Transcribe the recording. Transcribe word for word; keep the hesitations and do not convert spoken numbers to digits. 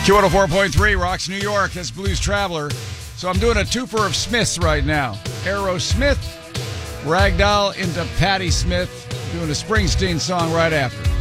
Q one oh four point three rocks New York. That's Blues Traveler. So I'm doing a twofer of Smiths right now. Aerosmith, Ragdoll into Patti Smith, doing a Springsteen song right after.